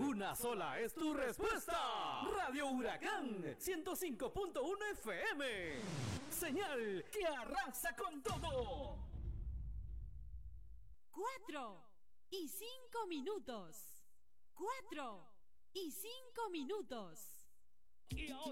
Una sola es tu respuesta. Radio Huracán 105.1 FM. Señal que arrasa con todo. 4:05. 4:05. Y ahora